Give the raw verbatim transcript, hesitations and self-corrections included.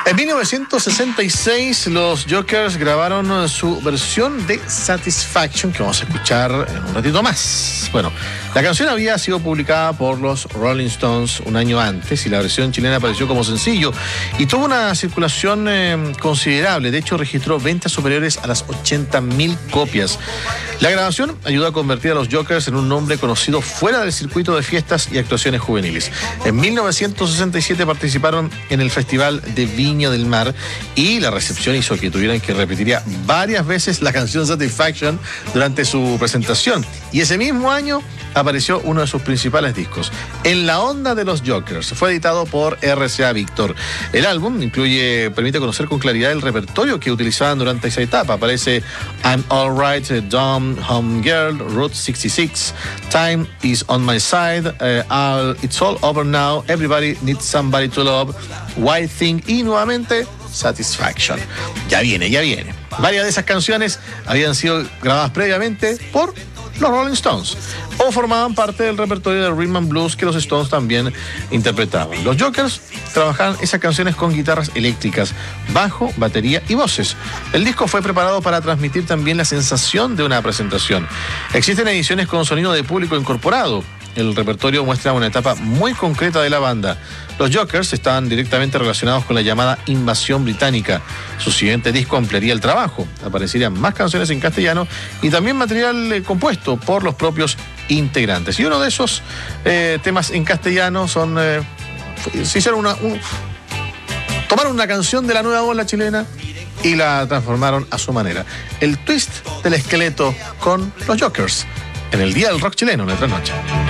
En mil novecientos sesenta y seis, los Jokers grabaron su versión de Satisfaction, que vamos a escuchar en un ratito más. Bueno, la canción había sido publicada por los Rolling Stones un año antes y la versión chilena apareció como sencillo y tuvo una circulación eh, considerable. De hecho, registró ventas superiores a las ochenta mil copias. La grabación ayudó a convertir a los Jokers en un nombre conocido fuera del circuito de fiestas y actuaciones juveniles. En mil novecientos sesenta y siete participaron en el Festival de Viña del Mar y la recepción hizo que tuvieran que repetir varias veces la canción Satisfaction durante su presentación. Y ese mismo año apareció uno de sus principales discos, En la onda de los Jokers. Fue editado por R C A Víctor. El álbum incluye, permite conocer con claridad el repertorio que utilizaban durante esa etapa. Aparece I'm Alright, Dumb, Home Girl, Route sesenta y seis, Time is on my side, uh, I'll, It's all over now, Everybody needs somebody to love, White Thing y nuevamente Satisfaction. Ya viene, ya viene. Varias de esas canciones habían sido grabadas previamente por los Rolling Stones o formaban parte del repertorio de Rhythm and Blues que los Stones también interpretaban. Los Jokers trabajaban esas canciones con guitarras eléctricas, bajo, batería y voces. El disco fue preparado para transmitir también la sensación de una presentación. Existen ediciones con sonido de público incorporado. El repertorio muestra una etapa muy concreta de la banda. Los Jokers estaban directamente relacionados con la llamada invasión británica. Su siguiente disco ampliaría el trabajo. Aparecerían más canciones en castellano y también material eh, compuesto por los propios integrantes. Y uno de esos eh, temas en castellano son... Eh, se hicieron una... Un, tomaron una canción de la nueva ola chilena y la transformaron a su manera. El twist del esqueleto con los Jokers en el Día del Rock Chileno, en otra noche.